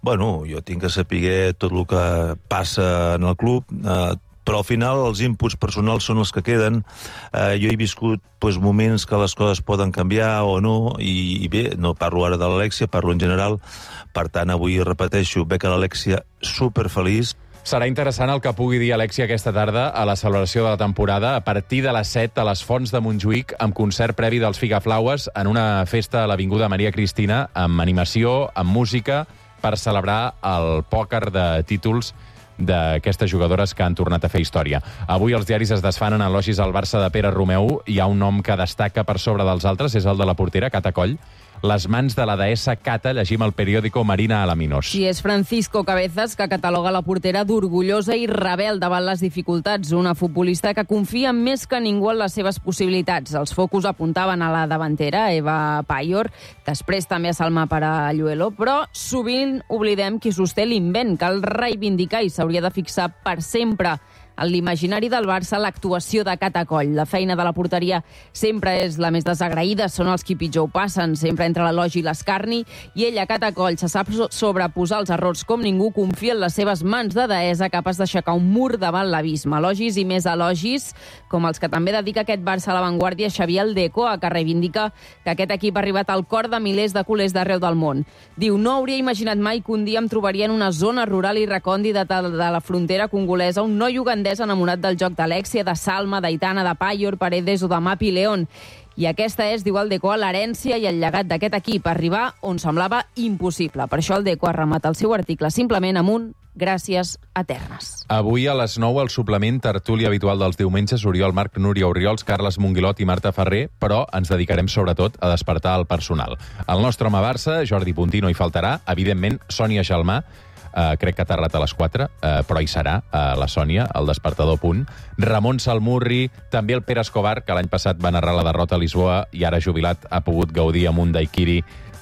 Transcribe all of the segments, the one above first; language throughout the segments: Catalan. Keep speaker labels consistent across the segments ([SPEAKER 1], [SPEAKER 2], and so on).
[SPEAKER 1] Bueno, jo tinc que saber tot el que passa en el club, però al final els inputs personals són els que queden. Jo he viscut moments que les coses poden canviar o no, i bé, no parlo ara de l'Alexia, parlo en general. Per tant, avui repeteixo, veig a l'Alexia superfeliç.
[SPEAKER 2] Serà interessant el que pugui dir Alexia aquesta tarda a la celebració de la temporada a partir de les 7 a les Fonts de Montjuïc amb concert previ dels Figaflaues en una festa a l'Avinguda Maria Cristina amb animació, amb música, per celebrar el pòquer de títols d'aquestes jugadores que han tornat a fer història. Avui els diaris es desfan en elogis al Barça de Pere Romeu. Hi ha un nom que destaca per sobre dels altres, és el de la portera, Cata Coll. Les mans de la deessa Cata, llegim al periòdico Marina Alaminos.
[SPEAKER 3] Sí, és Francisco Cabezas, que cataloga la portera d'orgullosa i rebel davant les dificultats. Una futbolista que confia més que ningú en les seves possibilitats. Els focus apuntaven a la davantera, Eva Payor, després també a Salma Paralluelo, però sovint oblidem qui sosté l'invent. Cal reivindicar i s'hauria de fixar per sempre en l'imaginari del Barça l'actuació de Cata Coll. La feina de la porteria sempre és la més desagraïda, són els qui pitjor ho passen, sempre entre l'elogi i l'escarni, i ella, Cata Coll, se sap sobreposar els errors com ningú, confia en les seves mans de deessa capaç d'aixecar un mur davant l'abisme. Elogis i més elogis, com els que també dedica aquest Barça a l'avantguàrdia Xavier Aldecoa, que reivindica que aquest equip ha arribat al cor de milers de culers d'arreu del món. Diu, no hauria imaginat mai que un dia em trobaria en una zona rural i recòndita de la frontera congolesa un noi ugandès enamorat del joc d'Alexia, de Salma, d'Aitana, de Payor, Paredes o de Mapi León. I aquesta és, diu Aldecoa, l'herència i el llegat d'aquest equip, arribar on semblava impossible. Per això Aldecoa remata el seu article simplement amb un gràcies eternes.
[SPEAKER 2] Avui a les 9 al suplement tertúlia habitual dels diumenges, Oriol Marc, Núria Oriols, Carles Monguilot i Marta Ferrer, però ens dedicarem sobretot a despertar el personal. El nostre home Barça, Jordi Puntí, no hi faltarà, evidentment Sònia Gelmà, crec que ha aterrat a les 4, però hi serà, la Sònia, el despertador punt. Ramon Salmurri, també el Pere Escobar, que l'any passat va narrar la derrota a Lisboa i ara jubilat ha pogut gaudir amb un daiquiri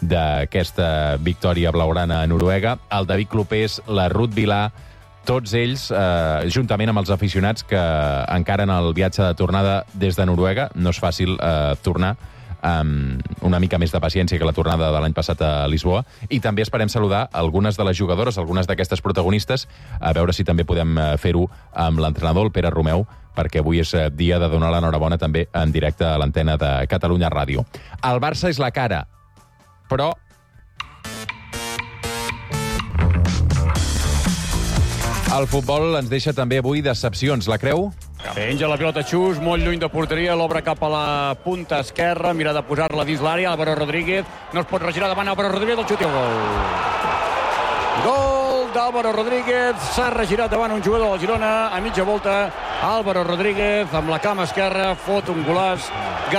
[SPEAKER 2] d'aquesta victòria blaugrana a Noruega. El David Clopés, la Ruth Vilà, tots ells, juntament amb els aficionats que encaren el viatge de tornada des de Noruega. No és fàcil tornar, amb una mica més de paciència que la tornada de l'any passat a Lisboa, i també esperem saludar algunes de les jugadores, algunes d'aquestes protagonistes, a veure si també podem fer-ho amb l'entrenador, el Pere Romeu, perquè avui és dia de donar l'enhorabona també en directe a l'antena de Catalunya Ràdio. El Barça és la cara, però el futbol ens deixa també avui decepcions, la creu?
[SPEAKER 4] Penja la pilota Xus, molt lluny de porteria, l'obre cap a la punta esquerra, mira de posar-la dins l'àrea, Álvaro Rodríguez, no es pot regirar davant Álvaro Rodríguez, el xut i el gol. Gol d'Álvaro Rodríguez, s'ha regirat davant un jugador del Girona, a mitja volta, Álvaro Rodríguez, amb la cama esquerra, fot un golaç,